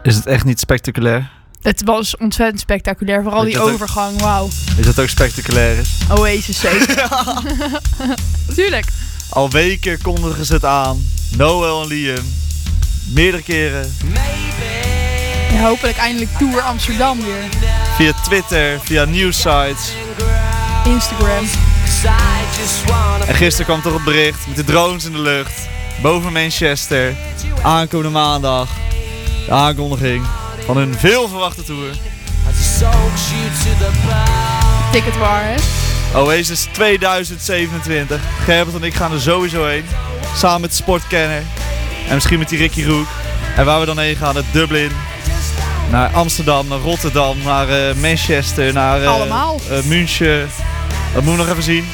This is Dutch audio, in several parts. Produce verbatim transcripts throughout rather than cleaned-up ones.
Is het echt niet spectaculair? Het was ontzettend spectaculair. Vooral Weet die je dat overgang, wauw. Is dat ook spectaculair is? Oasis zeker. Tuurlijk. Al weken kondigen ze het aan. Noel en Liam. Meerdere keren. Ja, hopelijk eindelijk Tour Amsterdam weer. Via Twitter, via nieuwssites. Instagram. En gisteren kwam toch het bericht met de drones in de lucht. Boven Manchester. Aankomende maandag. De aankondiging van hun veel verwachte tour. Ticket waar, hè? Oasis tweeduizend zevenentwintig. Gerbert en ik gaan er sowieso heen. Samen met de sportkenner. En misschien met die Ricky Roek. En waar we dan heen gaan, naar Dublin. Naar Amsterdam, naar Rotterdam, naar uh, Manchester, naar uh, Allemaal. Uh, München. Dat moeten we nog even zien.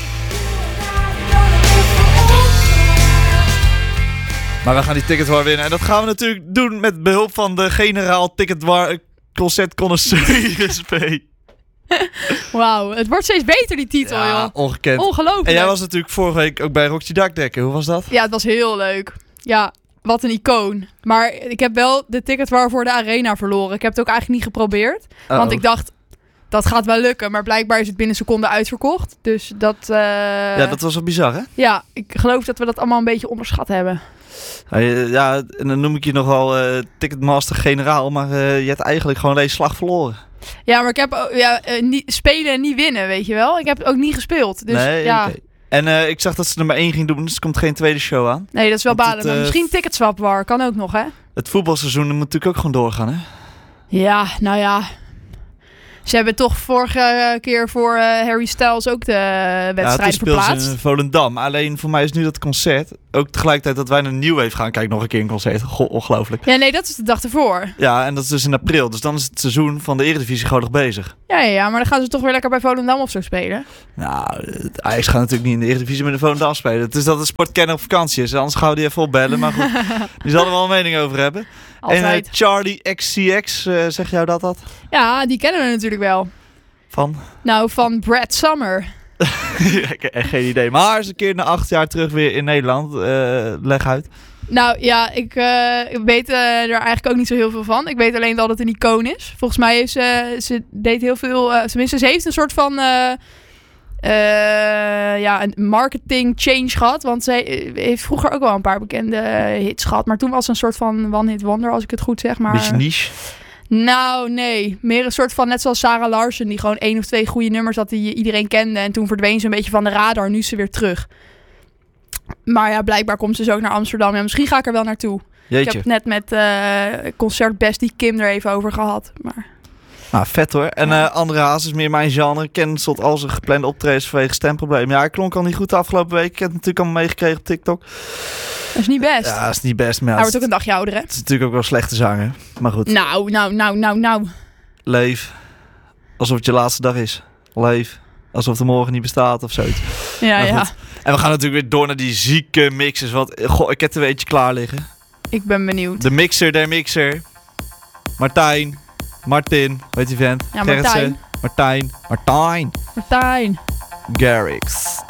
Maar we gaan die ticketwar winnen. En dat gaan we natuurlijk doen met behulp van de generaal ticketwar concertconnoisseur S P. Wauw, het wordt steeds beter die titel, Ja, joh. ongekend. Ongelooflijk. En jij was natuurlijk vorige week ook bij Rockje Dakdekken. Hoe was dat? Ja, het was heel leuk. Ja, wat een icoon. Maar ik heb wel de ticket waar voor de arena verloren. Ik heb het ook eigenlijk niet geprobeerd. Uh-oh. Want ik dacht, dat gaat wel lukken. Maar blijkbaar is het binnen seconden uitverkocht. Dus dat... Uh... Ja, dat was wel bizar, hè? Ja, ik geloof dat we dat allemaal een beetje onderschat hebben. Ja, en dan noem ik je nog wel uh, Ticketmaster generaal. Maar uh, je hebt eigenlijk gewoon deze slag verloren. Ja, maar ik heb ook, ja, uh, niet, spelen en niet winnen, weet je wel. Ik heb het ook niet gespeeld. Dus nee, ja... Okay. En uh, ik zag dat ze er maar één ging doen, dus er komt geen tweede show aan. Nee, dat is wel Want balen. het, Maar uh, misschien ticketswap war, kan ook nog, hè? Het voetbalseizoen moet natuurlijk ook gewoon doorgaan, hè? Ja, nou ja. Ze hebben toch vorige keer voor uh, Harry Styles ook de uh, wedstrijd ja, verplaatst. Ze in Volendam. Alleen voor mij is nu dat concert, ook tegelijkertijd dat wij naar New Wave gaan kijken, nog een keer een concert. Goh, ongelooflijk. Ja, nee, dat is de dag ervoor. Ja, en dat is dus in april. Dus dan is het seizoen van de Eredivisie gewoon nog bezig. Ja, ja, ja, maar dan gaan ze toch weer lekker bij Volendam of zo spelen. Nou, het Ajax gaat natuurlijk niet in de Eredivisie met de Volendam spelen. Het is dat de sportkenner op vakantie is. Anders gaan we die even opbellen. Maar goed, die zal er wel een mening over hebben. Altijd. En uh, Charlie X C X, uh, zeg jou dat dat? Ja, die kennen we natuurlijk wel. Van? Nou, van Brad Summer. Ik heb echt geen idee. Maar eens een keer na acht jaar terug weer in Nederland. Uh, leg uit. Nou ja, ik uh, weet uh, er eigenlijk ook niet zo heel veel van. Ik weet alleen dat het een icoon is. Volgens mij heeft ze, ze deed heel veel... Uh, tenminste, ze heeft een soort van... Uh, uh, ja, een marketing change gehad. Want ze heeft vroeger ook wel een paar bekende hits gehad. Maar toen was het een soort van one-hit wonder, als ik het goed zeg. Maar... Beetje niche. Nou, nee. Meer een soort van, net zoals Sarah Larsen, die gewoon één of twee goede nummers had die iedereen kende. En toen verdween ze een beetje van de radar. Nu is ze weer terug. Maar ja, blijkbaar komt ze dus ook naar Amsterdam. Ja, misschien ga ik er wel naartoe. Jeetje. Ik heb net met uh, concert Bestie Kim er even over gehad. Maar... Nou, vet hoor. En ja. uh, André Haas is meer mijn genre. Cancelt al zijn geplande optredens vanwege stemprobleem. Ja, hij klonk al niet goed de afgelopen week. Ik heb het natuurlijk allemaal meegekregen op TikTok. Dat is niet best. Ja, dat is niet best. Maar ja, hij wordt ook een dagje ouder, hè? Het is natuurlijk ook wel slechte zanger. Maar goed. Nou, nou, nou, nou, nou. Leef. Alsof het je laatste dag is. Leef. Alsof er morgen niet bestaat of zoiets. Ja, maar ja. goed. En we gaan natuurlijk weer door naar die zieke mixes. Want, goh, ik heb er een eentje klaar liggen. Ik ben benieuwd. De mixer der mixer. Martijn. Martin. Weet je vent? Ja, Martijn. Martijn. Martijn. Martijn. Garrix.